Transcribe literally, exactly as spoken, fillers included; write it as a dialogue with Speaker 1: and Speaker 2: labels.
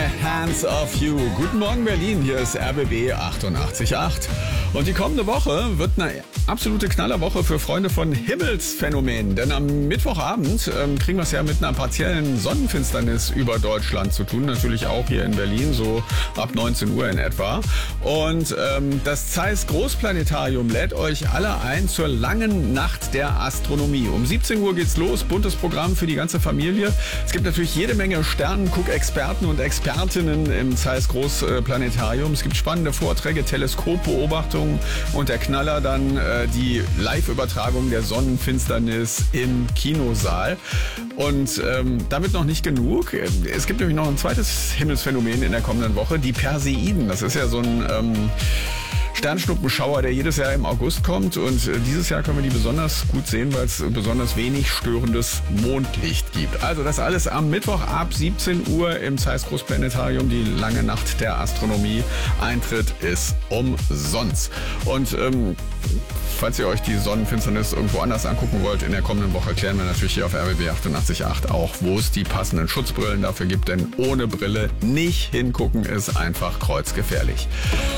Speaker 1: Hands of You. Guten Morgen Berlin, hier ist R B B achtundachtzig Komma acht. Und die kommende Woche wird eine absolute Knallerwoche für Freunde von Himmelsphänomenen. Denn am Mittwochabend ähm, kriegen wir es ja mit einer partiellen Sonnenfinsternis über Deutschland zu tun. Natürlich auch hier in Berlin, so ab neunzehn Uhr in etwa. Und ähm, das Zeiss Großplanetarium lädt euch alle ein zur langen Nacht der Astronomie. Um siebzehn Uhr geht's los, buntes Programm für die ganze Familie. Es gibt natürlich jede Menge Sternenguck-Experten und Expertinnen im Zeiss Großplanetarium. Es gibt spannende Vorträge, Teleskopbeobachtungen und der Knaller dann äh, die Live-Übertragung der Sonnenfinsternis im Kinosaal. Und ähm, damit noch nicht genug. Es gibt nämlich noch ein zweites Himmelsphänomen in der kommenden Woche, die Perseiden. Das ist ja so ein ähm, Sternschnuppenschauer, der jedes Jahr im August kommt, und dieses Jahr können wir die besonders gut sehen, weil es besonders wenig störendes Mondlicht gibt. Also das alles am Mittwoch ab siebzehn Uhr im Zeiss Großplanetarium, die lange Nacht der Astronomie. Eintritt ist umsonst. Und ähm, falls ihr euch die Sonnenfinsternis irgendwo anders angucken wollt, in der kommenden Woche klären wir natürlich hier auf R B B achtundachtzig Komma acht auch, wo es die passenden Schutzbrillen dafür gibt, denn ohne Brille nicht hingucken ist einfach kreuzgefährlich.